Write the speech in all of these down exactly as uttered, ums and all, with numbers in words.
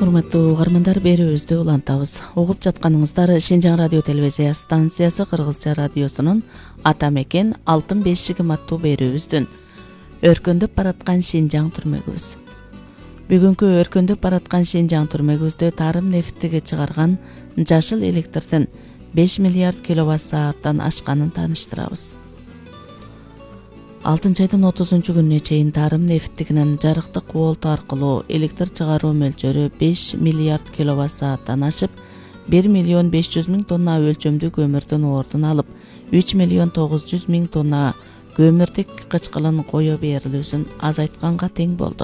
Урматтуу угармандар, берүүбүздү улантабыз. Угуп жатканыңыздар Шинжаң радио телевизия станциясы Кыргызча радиосунун Ата мекен алтын бешиги аттуу берүүбүздүн өркөндөп бараткан Шинжаң түрмөгүбүз. Бүгүнкү өркөндөп бараткан Шинжаң түрмөгүбүздө тарым нефтиги чыгарган жашыл электрдин беш миллиард киловатт сааттан ашканын тааныштырабыз. алтынчы айдын отузунчу күнүнө чейин тарым нефтигинин жарыктык кубулту аркылуу электр чыгаруу мөлчөрү беш миллиард киловатт сааттан ашып, бир миллион беш жүз миң тонна өлчөмдүү көмүрдүн ордун алып, үч миллион тогуз жүз миң тонна көмүрдүк кычкылын кое берилүүсүн азайтканга тең болду.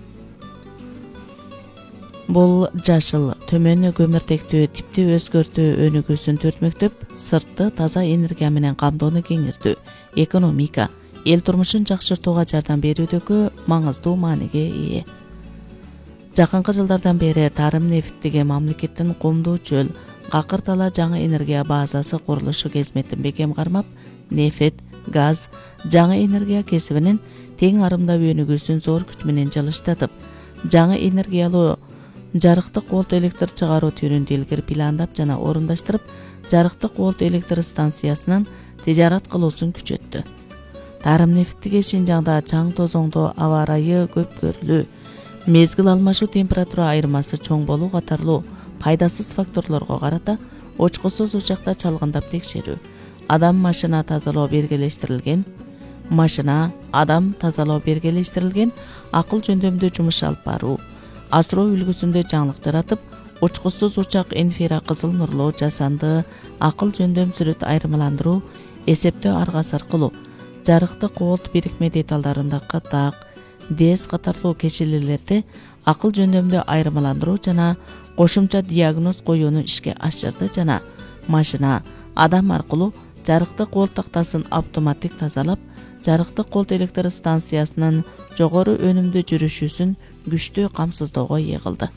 Бул жашыл, төмөн көмүртектүү типти өзгөртүү өнүгүүсүн түртмөктөп, сыртты таза энергия менен камдоону кеңиртүү, экономика, эл турмушун жакшыртууга жардам берүүдөгү маңыздуу мааниге ээ. Жакынкы жылдардан бери тарым нефтиги мамлекеттин Кумдуу чөл, Какыр дала жаңы энергия базасы курулушу кызметин бекем кармап, нефт, газ, жаңы энергия кесибинин тең арымдап өнүгүүсүн зор күч менен жылыштатып, жаңы энергиялуу жарыктык волт электр чыгаруу түрүн илгери пландап жана орундаштырып, жарыктык волт электр станциясынын тижарат кылуусун күчөттү. Тарым нефтиги Шинжаңда чаң тозоңдоо, аба ырайы көп көрүлүү, мезгил алмашуу, температура айырмасы чоң болуу катарлуу пайдасыз факторлорго карата очкусуз учакта чалгындап текшерүү, адам машина тазалоо бергелештирилген, машина адам тазалоо бергелештирилген акыл жөндөмдүү жумуш алып баруу, асыроо үлгүсүндө жаңылык жаратып, очкусуз учак инфира кызыл нурлуу жасанды акыл жөндөм сүрөт айырмаландыруу, эсептөө аргасы аркылуу жарыктык волт бирикме деталдарындагы так, дез катарлуу кешелелерди акыл жөндөмдө айырмаландыруу жана кошумча диагноз коюуну ишке ашырды жана машина адам аркылуу жарыктык волт тактасын автоматтик тазалап, жарыктык волт электр станциясынын жогору өнүмдүү жүрүшүүсүн күчтүү камсыздоого ээ кылды.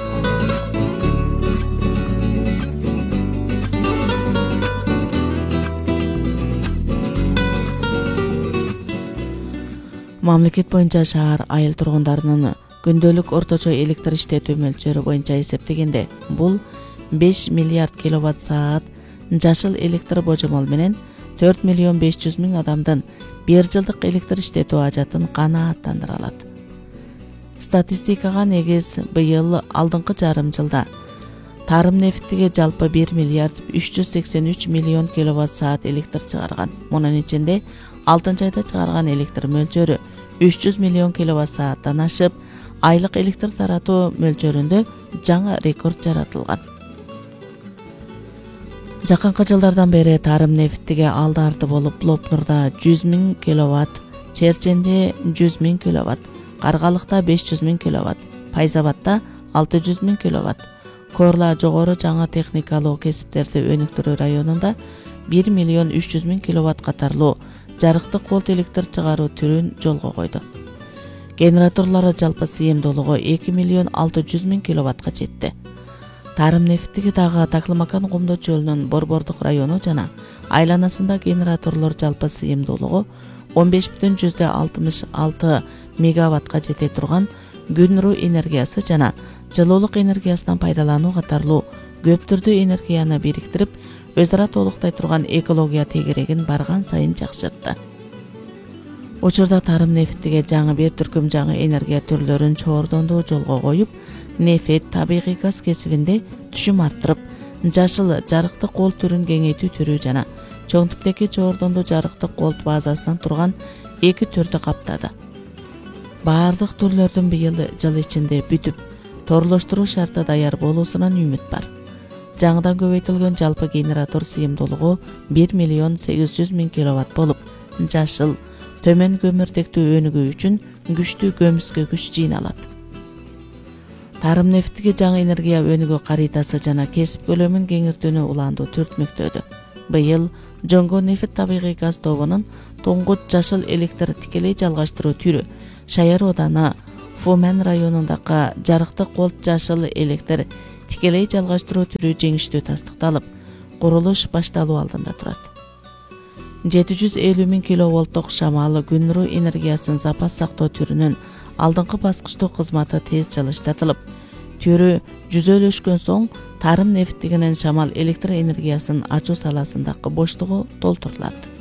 Мамлекет боюнча шаар айыл тургундарынын күндөлүк орточо электр иштетүү мөлчөрү боюнча эсептегенде, бул беш миллиард киловатт саат жашыл электр божомол менен төрт миллион беш жүз миң адамдын бир жылдык электр иштетүү ажатын канааттандыра алат. Статистикага негиз быйыл алдыңкы жарым жылда тарым нефтиги жалпы бир миллиард үч жүз сексен үч миллион киловатт саат электр чыгарган. Мунун ичинде алтынчы айда чыгарган электр мөлчөрү үч жүз миллион киловатт сааттан ашып, айлык электр таратуу мөлчөрүндө жаңы рекорд жаратылган. Жакынкы жылдардан бери тарым нефтиги алды арты болуп, Лопнурда жүз миң киловатт, Черченде жүз миң киловатт, Каргалыкта беш жүз миң киловатт, Пайзабадда алты жүз миң киловатт, Корла жогору жаңы техникалуу кесиптерди өнүктүрүү районунда бир миллион үч жүз миң киловатт катарлуу жарыктык волт электр чыгаруу түрүн жолго койду. Генераторлору жалпы сыйымдуулугу эки миллион алты жүз миң киловаттка жетти. Тарым нефтиги дагы Таклымакан Кумдуу чөлүнүн Борбордук району жана айланасында генераторлор жалпы сыйымдуулугу он беш бүтүн жүздөн алтымыш алты мегаваттка жете турган күн нуру энергиясы жана жылуулук энергиясынан пайдалануу катарлуу көп түрдүү энергияны бириктирип, өз ара толуктай турган экология тегерегин барган сайын жакшыртты. Учурда тарым нефтиге жаңы бир түркүм жаңы энергия түрлөрүн чоордондоо жолго коюп, нефт, табигый газ кесибинде түшүм арттырып, жашыл жарыктык волт түрүн кеңейтүү түрү жана чоң типтеги чоордондоо жарыктык волт базасынан турган эки түрдү каптады. Баардык түрлөрдүн быйыл жыл ичинде бүтүп, торлоштуруу шарты даяр болуусунан үмүт бар. Жаңыдан көбөйтүлгөн жалпы генератор сыйымдуулугу бир миллион сегиз жүз миң киловатт болуп, жашыл, төмөн көмүртектүү өнүгүү үчүн күчтүү көмүскө күч жыйналат. Тарым нефтиги жаңы энергия өнүгүү каритасы жана кесип көлөмүн кеңиртүүнү улаандуу түртмөктөдү. Быйыл Жоңго нефт табигый газ тобунун тоңгут жашыл электр тикелей жалгаштыруу түрү Шаяр ооданы Фумен районундагы жарыктык волт жашыл электр тикелей жалгаштыруу түрү жеңиштүү тастыкталып, курулуш башталуу алдында турат. жети жүз элүү миң киловолттук шамал күн нуру энергиясын запас сактоо түрүнүн алдыңкы баскычтуу кызматы тез жылыштатылып, төрө жүзөлөшкөн соң тарым нефтигинен шамал электр энергиясын ачуу саласындагы боштугу толтурулат.